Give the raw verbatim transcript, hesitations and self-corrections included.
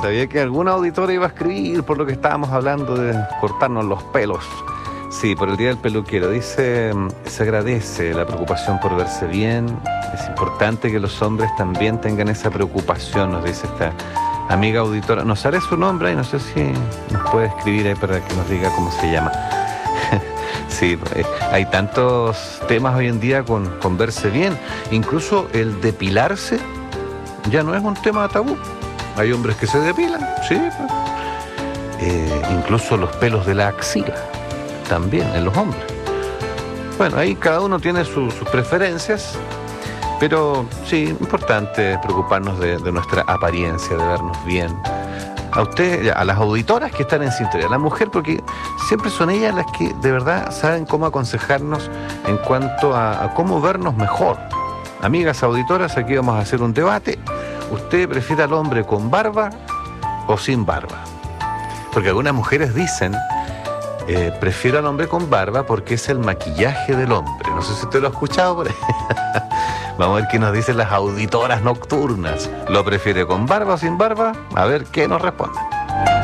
sabía que alguna auditora iba a escribir por lo que estábamos hablando de cortarnos los pelos. Sí, por el Día del Peluquero. Dice, se agradece la preocupación por verse bien. Es importante que los hombres también tengan esa preocupación, nos dice esta amiga auditora. No sale su nombre y no sé si nos puede escribir ahí para que nos diga cómo se llama. Sí, eh, hay tantos temas hoy en día con, con verse bien. Incluso el depilarse ya no es un tema tabú. Hay hombres que se depilan, sí. Pues. Eh, incluso los pelos de la axila, también en los hombres. Bueno, ahí cada uno tiene su, sus preferencias, pero sí, importante preocuparnos de, de nuestra apariencia, de vernos bien. A usted, a las auditoras que están en sintonía, a la mujer, porque siempre son ellas las que de verdad saben cómo aconsejarnos en cuanto a, a cómo vernos mejor. Amigas auditoras, aquí vamos a hacer un debate. ¿Usted prefiere al hombre con barba o sin barba? Porque algunas mujeres dicen, eh, prefiero al hombre con barba porque es el maquillaje del hombre. No sé si usted lo ha escuchado por ahí. Vamos a ver qué nos dicen las auditoras nocturnas. ¿Lo prefiere con barba o sin barba? A ver qué nos responden.